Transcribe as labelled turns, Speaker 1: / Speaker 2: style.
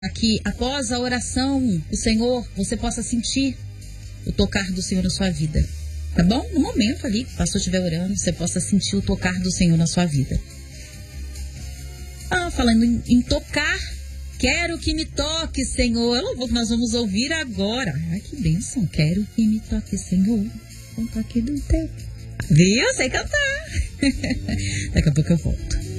Speaker 1: que após a oração, o Senhor, você possa sentir o tocar do Senhor na sua vida. Tá bom? No momento ali que o pastor estiver orando, você possa sentir o tocar do Senhor na sua vida. Falando em tocar, quero que me toque, Senhor. É o louvor que nós vamos ouvir agora. Ai, que bênção. Quero que me toque, Senhor. Com o toque do teu. Viu? Sei cantar. Daqui a pouco eu volto.